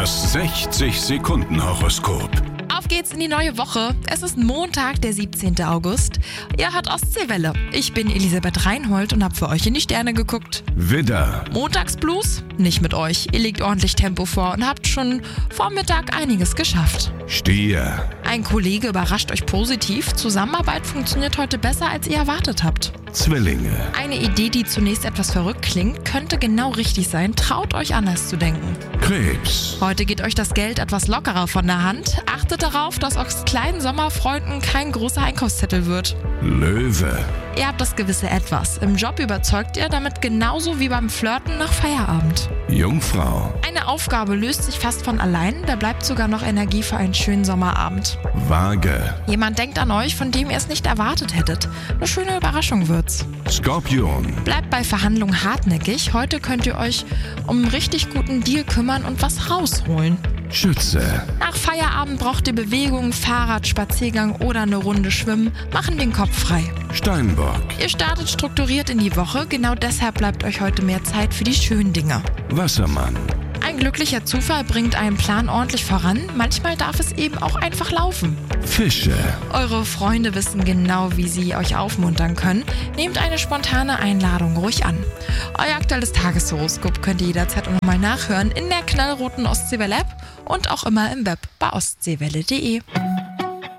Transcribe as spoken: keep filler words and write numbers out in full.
Das sechzig-Sekunden-Horoskop. Auf geht's in die neue Woche. Es ist Montag, der siebzehnten August. Ihr hört Ostseewelle. Ich bin Elisabeth Reinhold und hab für euch in die Sterne geguckt. Widder, Montagsblues? Nicht mit euch. Ihr legt ordentlich Tempo vor und habt schon vor Mittag einiges geschafft. Stier, Ein Kollege überrascht euch positiv. Zusammenarbeit funktioniert heute besser, als ihr erwartet habt. Zwillinge, Eine Idee, die zunächst etwas verrückt klingt, könnte genau richtig sein. Traut euch anders zu denken. Krebs, Heute geht euch das Geld etwas lockerer von der Hand. Achtet darauf, dass aus kleinen Sommerfreunden kein großer Einkaufszettel wird. Löwe, Ihr habt das gewisse Etwas. Im Job überzeugt ihr damit genauso wie beim Flirten nach Feierabend. Jungfrau, Eine Aufgabe löst sich fast von allein, da bleibt sogar noch Energie für einen schönen Sommerabend. Waage, Jemand denkt an euch, von dem ihr es nicht erwartet hättet. Eine schöne Überraschung wird's. Skorpion, Bleibt bei Verhandlungen hartnäckig. Heute könnt ihr euch um einen richtig guten Deal kümmern und was rausholen. Schütze, Nach Feierabend braucht ihr Bewegung, Fahrrad, Spaziergang oder eine Runde Schwimmen. Machen den Kopf frei. Steinbock, Ihr startet strukturiert in die Woche, genau deshalb bleibt euch heute mehr Zeit für die schönen Dinge. Wassermann, Ein glücklicher Zufall bringt einen Plan ordentlich voran, manchmal darf es eben auch einfach laufen. Fische, Eure Freunde wissen genau, wie sie euch aufmuntern können. Nehmt eine spontane Einladung ruhig an. Euer aktuelles Tageshoroskop könnt ihr jederzeit auch nochmal nachhören in der knallroten Ostseewelle-App und auch immer im Web bei ostseewelle punkt de.